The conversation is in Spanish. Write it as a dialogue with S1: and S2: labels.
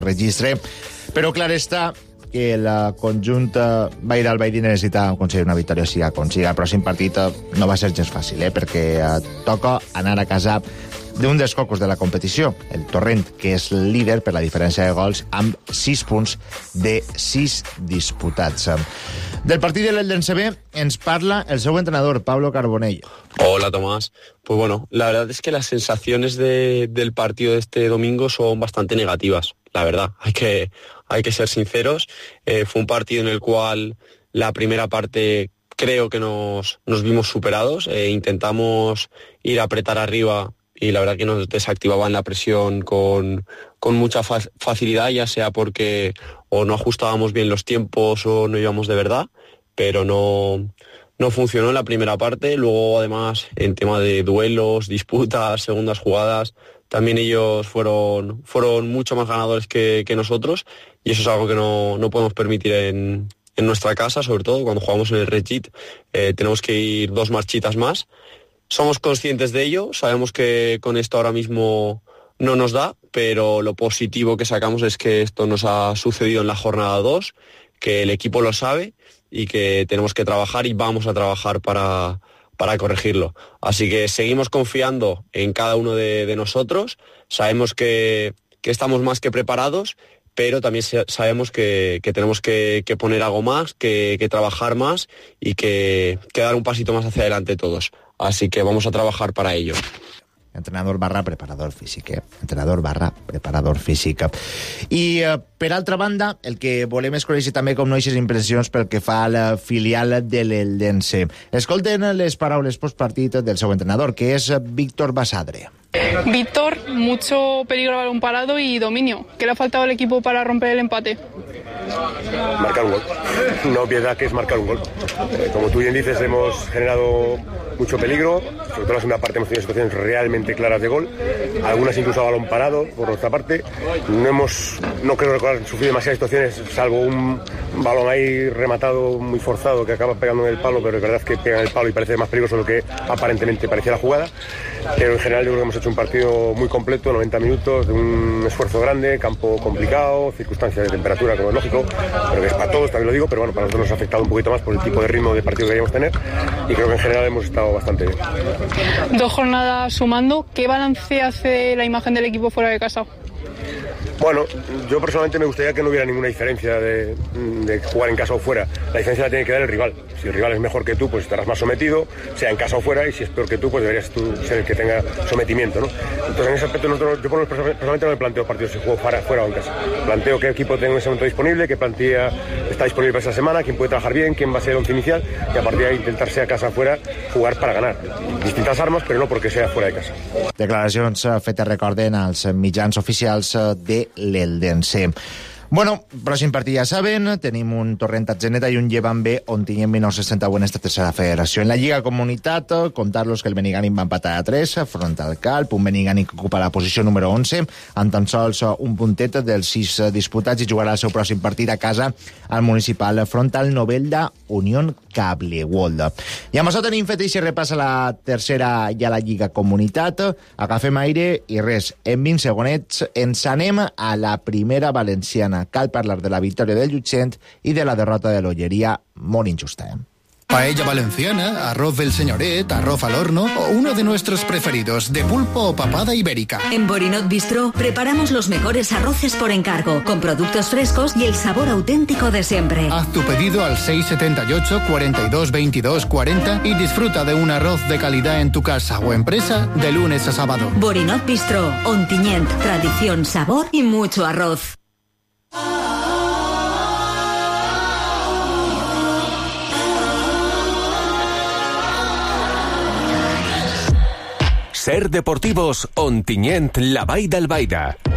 S1: registre, però clar està que la conjunt Vall d'Albaida necessita aconseguir una victòria siga com siga. El pròxim partit no va ser gens fàcil, perquè toca anar a casa d'un dels cocos de la competició, el Torrent, que és líder per la diferència de gols amb 6 punts de 6 disputats. Del partit de l'Eldense B ens parla el seu entrenador, Pablo Carbonell.
S2: Hola, Tomás. Pues bueno, la verdad es que las sensaciones del partido de este domingo son bastante negativas, la verdad. Hay que ser sinceros. Fue un partido en el cual la primera parte creo que nos vimos superados. Intentamos ir a apretar arriba y la verdad que nos desactivaban la presión con mucha facilidad, ya sea porque o no ajustábamos bien los tiempos o no íbamos de verdad, pero no funcionó en la primera parte. Luego, además, en tema de duelos, disputas, segundas jugadas, también ellos fueron mucho más ganadores que nosotros, y eso es algo que no podemos permitir en nuestra casa, sobre todo cuando jugamos en el Regit. Tenemos que ir 2 marchitas más. Somos conscientes de ello, sabemos que con esto ahora mismo no nos da, pero lo positivo que sacamos es que esto nos ha sucedido en la jornada 2, que el equipo lo sabe y que tenemos que trabajar y vamos a trabajar para corregirlo. Así que seguimos confiando en cada uno de nosotros, sabemos que estamos más que preparados, pero también sabemos que tenemos que poner algo más, que trabajar más y que dar un pasito más hacia adelante todos. Así que vamos a trabajar para ello.
S1: Entrenador / preparador físic, Entrenador / preparador físic. I, per altra banda, el que volem és conèixer també com no eixes impressions pel que fa a la filial de l'Eldense. Escolten les paraules postpartit del seu entrenador, que és Víctor Basadre.
S3: Víctor, mucho peligro a balón parado y dominio. ¿Qué le ha faltado al equipo para romper el empate?
S4: Marcar un gol. Una obviedad que es marcar un gol. Como tú bien dices, hemos generado mucho peligro, sobre todo en la segunda parte hemos tenido situaciones realmente claras de gol, algunas incluso a balón parado por nuestra parte. No creo recordar sufrir demasiadas situaciones, salvo un balón ahí rematado muy forzado que acaba pegando en el palo, pero es verdad que pega en el palo y parece más peligroso de lo que aparentemente parecía la jugada. Pero en general yo creo que hemos hecho un partido muy completo, 90 minutos, de un esfuerzo grande, campo complicado, circunstancias de temperatura, como es lógico, pero que es para todos, también lo digo, pero bueno, para nosotros nos ha afectado un poquito más por el tipo de ritmo de partido que queríamos tener, y creo que en general hemos estado bastante bien.
S3: 2 jornadas sumando, ¿qué balance hace la imagen del equipo fuera de casa?
S4: Bueno, yo personalmente me gustaría que no hubiera ninguna diferencia de jugar en casa o fuera. La diferencia la tiene que dar el rival. Si el rival es mejor que tú, pues estarás más sometido, sea en casa o fuera, y si es peor que tú, pues deberías tú ser el que tenga sometimiento, ¿no? Entonces, en ese aspecto, yo personalmente no me planteo partidos si juego fuera o en casa. Planteo qué equipo tengo en ese momento disponible, qué plantilla está disponible para esa semana, quién puede trabajar bien, quién va a ser el once inicial, y a partir de ahí intentar, sea casa o fuera, jugar para ganar. Distintas armas, però no perquè sea fuera de casa.
S1: Declaracions fetes, recorden, als mitjans oficials de l'Eldense. Bueno, pròxim partit ja saben, tenim un Torrent Atzeneta i un Llevant B on tinguem 1961 en esta tercera federació. En la Lliga Comunitat, contar-los que el Benigànim va empatar a 3 front al Calp, un Benigànim que ocupa la posició número 11, amb tan sols un puntet dels 6 disputats, i jugarà el seu pròxim partit a casa al municipal front al Novelda Unión Cablewold. I amb això tenim fet i se repassa la tercera i a la Lliga Comunitat. Agafem aire i res, en 20 segonets ens anem a la primera valenciana. Cal parlar de la victòria del Llutxent i de la derrota de l'Olleria, molt injusta.
S5: Paella valenciana, arroz del señoret, arroz al horno o uno de nuestros preferidos, de pulpo o papada ibérica.
S6: En Borinot Bistro preparamos los mejores arroces por encargo, con productos frescos y el sabor auténtico de siempre.
S5: Haz tu pedido al 678 42 22 40 y disfruta de un arroz de calidad en tu casa o empresa de lunes a sábado.
S6: Borinot Bistro, Ontinyent, tradición, sabor y mucho arroz.
S7: Ser Deportivos, Ontinyent, la Vall d'Albaida.